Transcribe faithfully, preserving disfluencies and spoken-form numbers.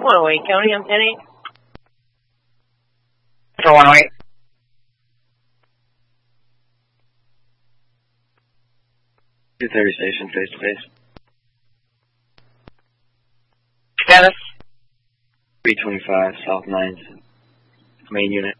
one oh eight, County, I'm ten eight. For one oh eight. two thirty station, face to face. Status? three twenty-five, South ninth, main unit.